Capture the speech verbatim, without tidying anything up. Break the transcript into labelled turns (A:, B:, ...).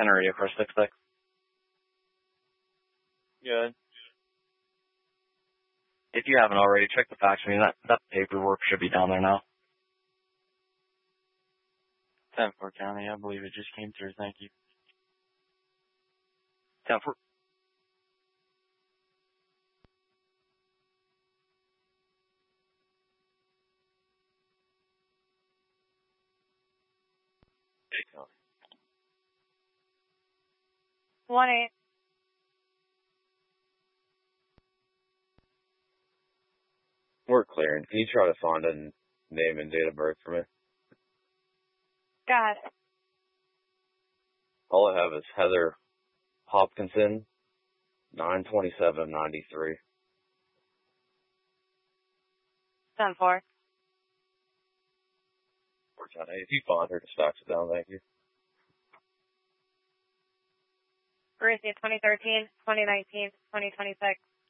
A: Center Radio for six six.
B: Good.
A: If you haven't already, check the fax machine. That, that paperwork should be down there now.
B: ten four County, I believe it just came through. Thank you.
A: ten four.
C: One eight.
D: We're clearing. Can you try to find a name and date of birth for me?
C: Got it.
D: All I have is Heather Hopkinson, nine twenty-seven ninety-three.
C: ten four.
D: If you find her, just fax it down. Thank you.
C: Gracie, twenty thirteen, twenty nineteen, twenty twenty-six.